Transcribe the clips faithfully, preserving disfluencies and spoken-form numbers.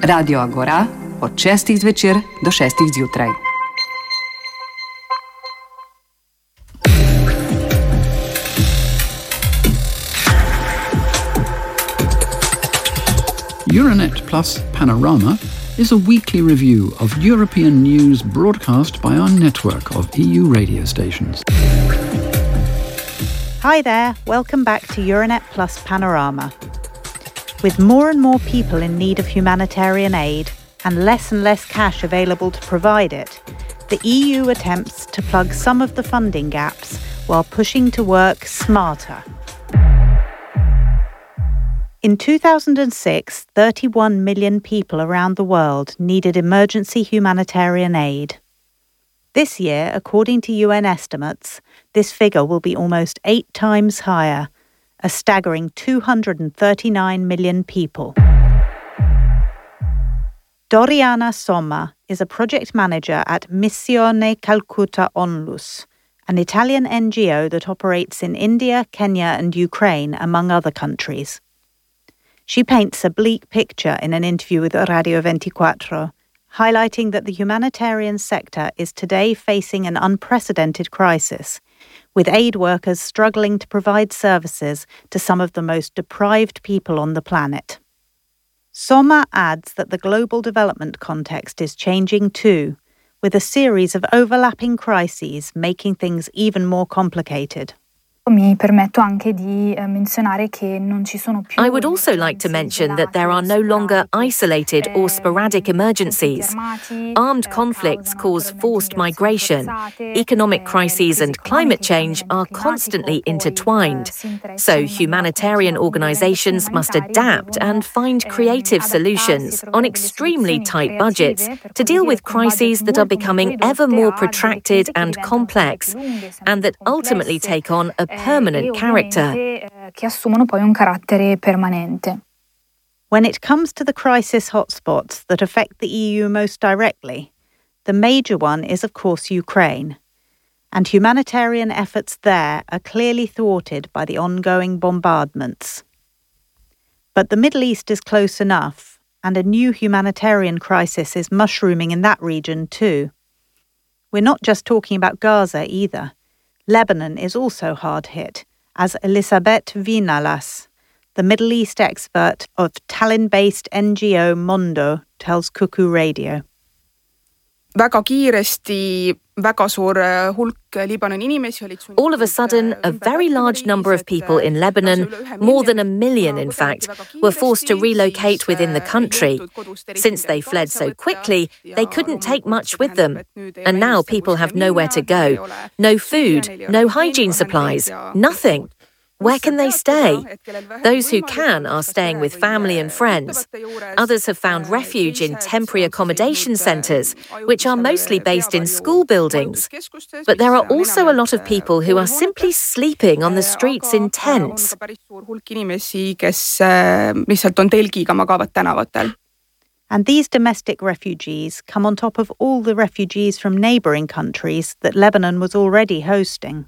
Radio Agora od šestih zvečer do šestih zjutraj. Euronet Plus Panorama is a weekly review of European news broadcast by our network of E U radio stations. Hi there, welcome back to Euronet Plus Panorama. With more and more people in need of humanitarian aid and less and less cash available to provide it, the E U attempts to plug some of the funding gaps while pushing to work smarter. In two thousand six, thirty-one million people around the world needed emergency humanitarian aid. This year, according to U N estimates, this figure will be almost eight times higher, a staggering two hundred thirty-nine million people. Doriana Somma is a project manager at Missione Calcutta Onlus, an Italian N G O that operates in India, Kenya and Ukraine, among other countries. She paints a bleak picture in an interview with Radio twenty-four, highlighting that the humanitarian sector is today facing an unprecedented crisis, with aid workers struggling to provide services to some of the most deprived people on the planet. Somma adds that the global development context is changing too, with a series of overlapping crises making things even more complicated. I would also like to mention that there are no longer isolated or sporadic emergencies. Armed conflicts cause forced migration. Economic crises and climate change are constantly intertwined. So humanitarian organizations must adapt and find creative solutions on extremely tight budgets to deal with crises that are becoming ever more protracted and complex, and that ultimately take on a permanent character. When it comes to the crisis hotspots that affect the E U most directly, the major one is of course Ukraine, and humanitarian efforts there are clearly thwarted by the ongoing bombardments. But the Middle East is close enough, and a new humanitarian crisis is mushrooming in that region too. We're not just talking about Gaza either. Lebanon is also hard hit, as Elisabeth Vinalas, the Middle East expert of Tallinn-based N G O Mondo, tells Kuku Radio. All of a sudden, a very large number of people in Lebanon, more than a million in fact, were forced to relocate within the country. Since they fled so quickly, they couldn't take much with them. And now people have nowhere to go. No food, no hygiene supplies, nothing. Where can they stay? Those who can are staying with family and friends. Others have found refuge in temporary accommodation centres, which are mostly based in school buildings. But there are also a lot of people who are simply sleeping on the streets in tents. And these domestic refugees come on top of all the refugees from neighbouring countries that Lebanon was already hosting.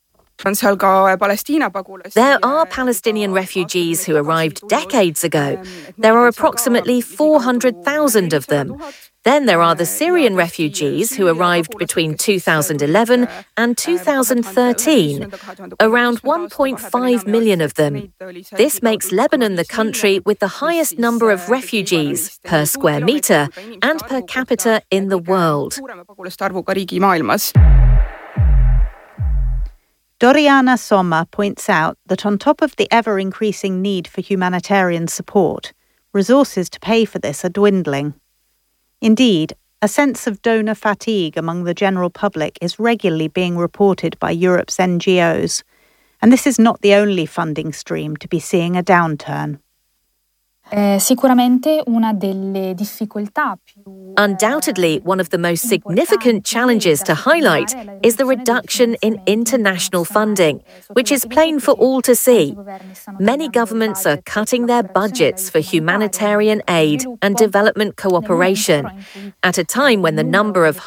There are Palestinian refugees who arrived decades ago. There are approximately four hundred thousand of them. Then there are the Syrian refugees who arrived between two thousand eleven and two thousand thirteen, around one point five million of them. This makes Lebanon the country with the highest number of refugees per square metre and per capita in the world. Doriana Somma points out that on top of the ever-increasing need for humanitarian support, resources to pay for this are dwindling. Indeed, a sense of donor fatigue among the general public is regularly being reported by Europe's N G Os, and this is not the only funding stream to be seeing a downturn. Undoubtedly, one of the most significant challenges to highlight is the reduction in international funding, which is plain for all to see. Many governments are cutting their budgets for humanitarian aid and development cooperation, at a time when the number of